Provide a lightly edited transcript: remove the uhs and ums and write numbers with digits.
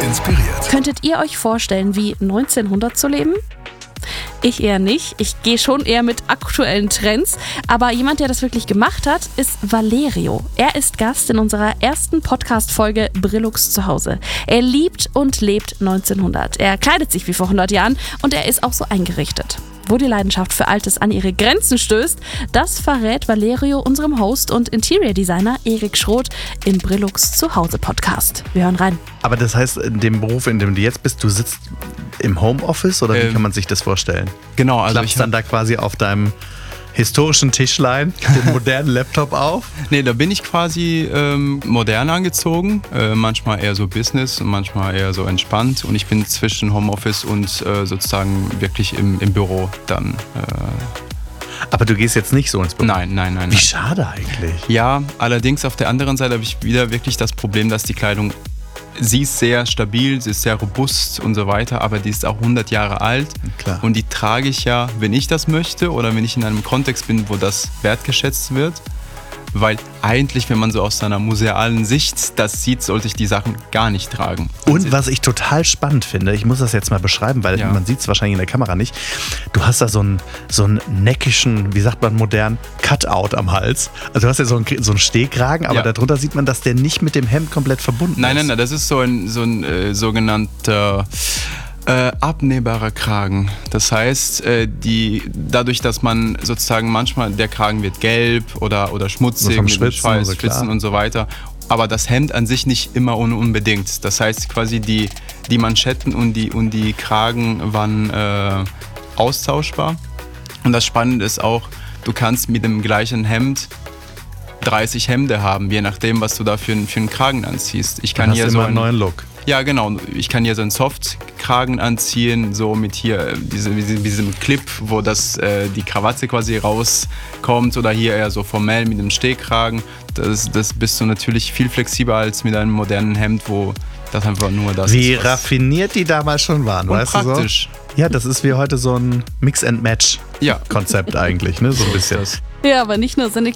inspiriert. Könntet ihr euch vorstellen, wie 1900 zu leben? Ich eher nicht. Ich gehe schon eher mit aktuellen Trends. Aber jemand, der das wirklich gemacht hat, ist Valerio. Er ist Gast in unserer ersten Podcast-Folge Brillux zu Hause. Er liebt und lebt 1900. Er kleidet sich wie vor 100 Jahren und er ist auch so eingerichtet. Wo die Leidenschaft für Altes an ihre Grenzen stößt, das verrät Valerio unserem Host und Interior Designer Erik Schroth im Brillux zu Hause Podcast. Wir hören rein. Aber das heißt, in dem Beruf, in dem du jetzt bist, du sitzt im Homeoffice oder wie kann man sich das vorstellen? Genau, also Klappst dann da quasi auf deinem historischen Tischlein den modernen Laptop auf? Nee, da bin ich quasi modern angezogen, manchmal eher so Business und manchmal eher so entspannt und ich bin zwischen Homeoffice und sozusagen wirklich im Büro dann. Aber du gehst jetzt nicht so ins Büro? Nein. Wie schade eigentlich. Ja, allerdings auf der anderen Seite habe ich wieder wirklich das Problem, dass die Kleidung, sie ist sehr stabil, sie ist sehr robust und so weiter, aber die ist auch 100 Jahre alt. Klar. Und die trage ich ja, wenn ich das möchte oder wenn ich in einem Kontext bin, wo das wertgeschätzt wird. Weil eigentlich, wenn man so aus seiner musealen Sicht das sieht, sollte ich die Sachen gar nicht tragen. Und was ich total spannend finde, ich muss das jetzt mal beschreiben, weil man sieht es wahrscheinlich in der Kamera nicht. Du hast da so einen neckischen, wie sagt man modern, Cutout am Hals. Also du hast ja so einen Stehkragen, aber darunter sieht man, dass der nicht mit dem Hemd komplett verbunden ist. Nein, das ist so ein sogenannter abnehmbarer Kragen. Das heißt, dadurch, dass man sozusagen manchmal, der Kragen wird gelb oder schmutzig, vom mit dem Schwitzen, Schweiß, so, Schwitzen und so weiter. Aber das Hemd an sich nicht immer unbedingt. Das heißt quasi die Manschetten und die Kragen waren austauschbar. Und das Spannende ist auch, du kannst mit dem gleichen Hemd 30 Hemden haben, je nachdem, was du da für einen Kragen anziehst. Ich kann hier so einen neuen Look. Ja, genau. Ich kann hier so einen Soft-Kragen anziehen, so mit hier diesem Clip, wo die Krawatte quasi rauskommt, oder hier eher so formell mit dem Stehkragen. Das bist du natürlich viel flexibler als mit einem modernen Hemd, wo das einfach nur das Wie ist. raffiniert die damals schon waren, und weißt praktisch. du so? Ja, das ist wie heute so ein Mix-and-Match-Konzept eigentlich, ne? So ein bisschen. Ja, aber nicht nur seine